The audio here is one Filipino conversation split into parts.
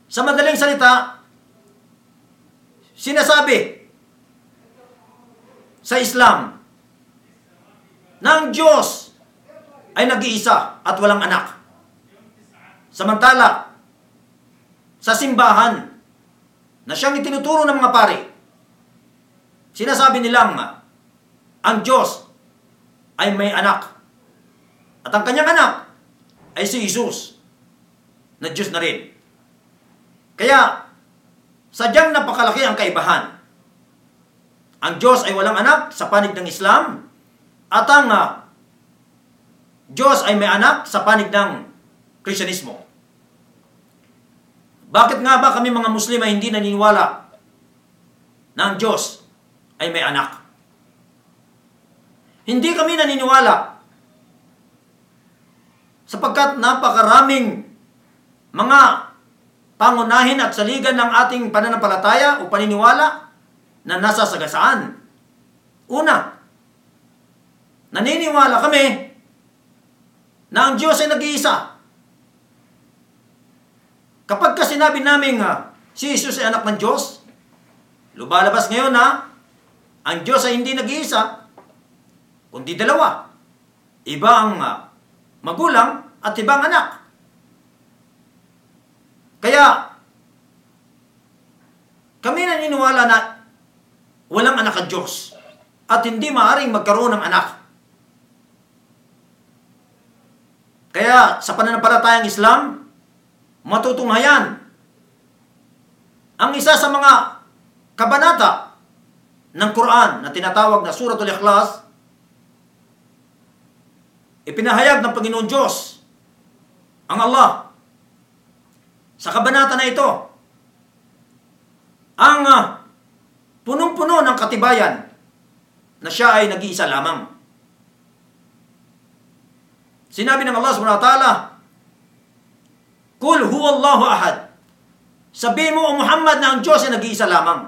Sa madaling salita, sinasabi sa Islam na ang Diyos ay nag-iisa at walang anak. Samantala, sa simbahan na siyang itinuturo ng mga pari, sinasabi nilang ang Diyos ay may anak. At ang kanyang anak ay si Jesus, na Diyos na rin. Kaya, sadyang napakalaki ang kaibahan. Ang Diyos ay walang anak sa panig ng Islam, at ang Diyos ay may anak sa panig ng Kristyanismo. Bakit nga ba kami mga Muslim ay hindi naniniwala na ang Diyos ay may anak? Hindi kami naniniwala sapagkat napakaraming mga pangunahin at saligan ng ating pananampalataya o paniniwala na nasa sagasaan. Una, naniniwala kami na ang Diyos ay nag-iisa. Kapag sinabi namin si Jesus ay anak ng Diyos, lumalabas ngayon na ang Diyos ay hindi nag-iisa, kundi dalawa. Iba ang magulang at ibang anak. Kaya, kami naniniwala na walang anak ang Diyos at hindi maaaring magkaroon ng anak. Kaya, sa pananampalatayang Islam, matutunghayan ang isa sa mga kabanata ng Quran na tinatawag na Suratul Ikhlas. Ipinahayag ng Panginoon Diyos, ang Allah, sa kabanata na ito, ang punong-puno ng katibayan na siya ay nag-iisa lamang. Sinabi ng Allah subhanahu wa ta'ala, Kul huwallahu ahad. Sabihin mo, O Muhammad, na ang Diyos ay nag-iisa lamang.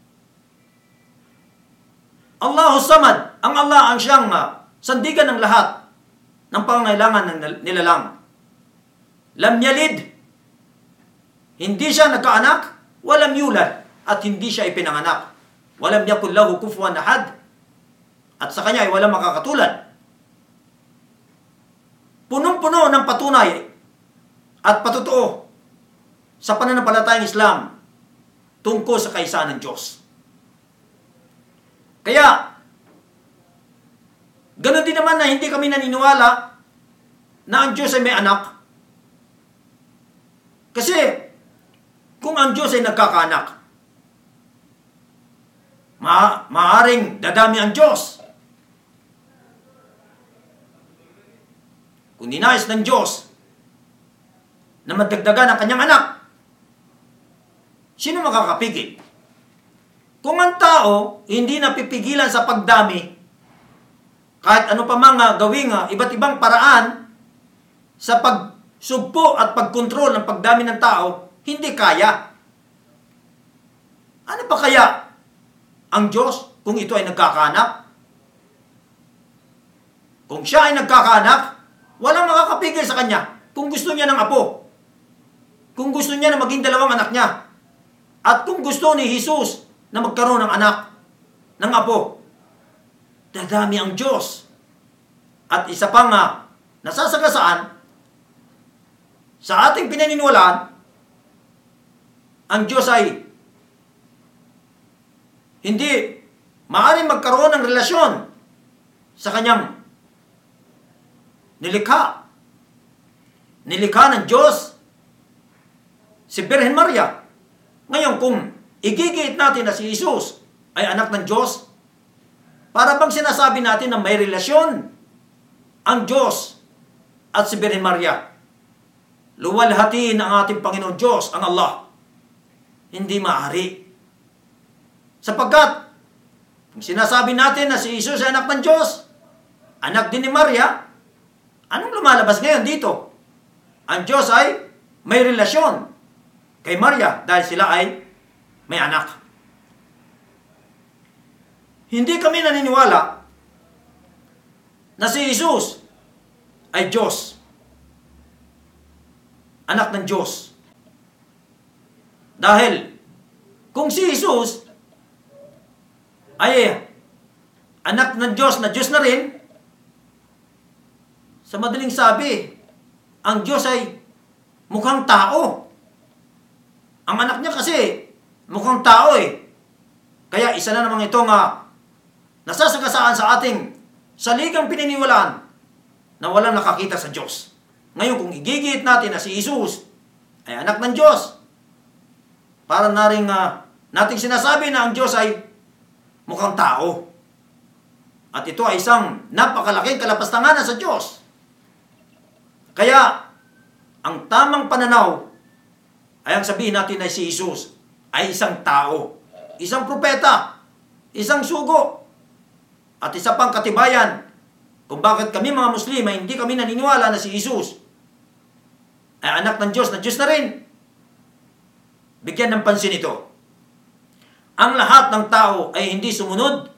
Allahu samad. Ang Allah ang siyang sandigan ng lahat ng pangangailangan ng nilalang. Lam yalid. Hindi siya nagkaanak. Walam yulad. At hindi siya ipinanganak. Walam yakul lahu kufuwan ahad. At sa kanya ay walang makakatulad. Punong-puno ng patunay at patotoo sa pananampalatayang Islam tungkol sa kaisaan ng Diyos. Kaya, ganoon din naman na hindi kami naniniwala na ang Diyos ay may anak. Kasi, kung ang Diyos ay nagkakaanak, maaaring dadami ang Diyos. Kung ninais ng Diyos na madagdagan ang kanyang anak, sino makakapigil? Kung ang tao hindi napipigilan sa pagdami, kahit ano pa mga gawing iba't ibang paraan sa pagsugpo at pagkontrol ng pagdami ng tao, hindi kaya. Ano pa kaya ang Diyos kung ito ay nagkakaanak? Kung siya ay nagkakaanak, walang makakapigil sa kanya kung gusto niya ng apo. Kung gusto niya na maging dalawang anak niya. At kung gusto ni Jesus na magkaroon ng anak, ng apo, dadami ang Diyos. At isa pang nasasagasaan, sa ating pinaniniwalaan, ang Diyos ay hindi maaaring magkaroon ng relasyon sa kanyang nilikha. Nilikha ng Diyos si Birhen Maria. Ngayon, kung igigit natin na si Jesus ay anak ng Diyos, para bang sinasabi natin na may relasyon ang Diyos at si Birhen Maria? Luwalhati ng ating Panginoon Diyos, ang Allah. Hindi maaari. Sapagkat, kung sinasabi natin na si Jesus ay anak ng Diyos, anak din ni Maria, anong lumalabas ngayon dito? Ang Diyos ay may relasyon kay Maria dahil sila ay may anak. Hindi kami naniniwala na si Jesus ay Diyos. Anak ng Diyos. Dahil kung si Jesus ay anak ng Diyos na Diyos na rin, sa madaling sabi, ang Diyos ay mukhang tao. Ang anak niya kasi mukhang tao eh. Kaya isa na namang itong nasasagasaan sa ating saligang pininiwalaan na walang nakakita sa Diyos. Ngayon, kung igigit natin na si Jesus ay anak ng Diyos, para na rin nating sinasabi na ang Diyos ay mukhang tao. At ito ay isang napakalaking kalapastangan sa Diyos. Kaya, ang tamang pananaw ay ang sabihin natin na si Jesus ay isang tao, isang propeta, isang sugo, at isa pang katibayan kung bakit kami mga Muslim ay hindi kami naniniwala na si Jesus ay anak ng Diyos na Diyos na rin. Bigyan ng pansin ito. Ang lahat ng tao ay hindi sumunod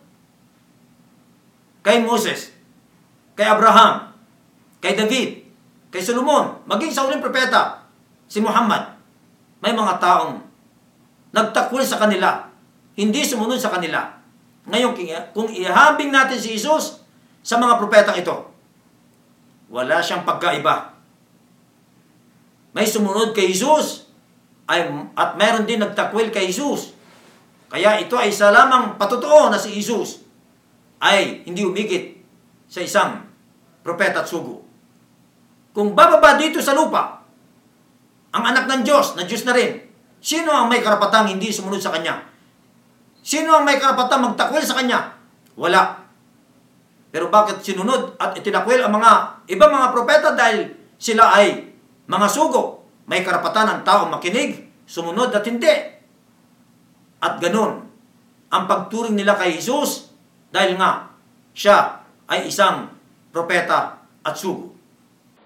kay Moses, kay Abraham, kay David, kay Solomon, maging sa uling propeta, si Muhammad. May mga taong nagtakwil sa kanila, hindi sumunod sa kanila. Ngayon, kung ihambing natin si Jesus sa mga propetang ito, wala siyang pagkaiba. May sumunod kay Jesus at mayroon din nagtakwil kay Jesus. Kaya ito ay isa lamang patotoo na si Jesus ay hindi umigit sa isang propeta at sugo. Kung bababa dito sa lupa, ang anak ng Diyos, na Diyos na rin, sino ang may karapatang hindi sumunod sa Kanya? Sino ang may karapatang magtakwil sa Kanya? Wala. Pero bakit sinunod at itinakwil ang mga ibang mga propeta? Dahil sila ay mga sugo. May karapatan ang tao makinig, sumunod at hindi. At ganun, ang pagturing nila kay Jesus, dahil nga, siya ay isang propeta at sugo.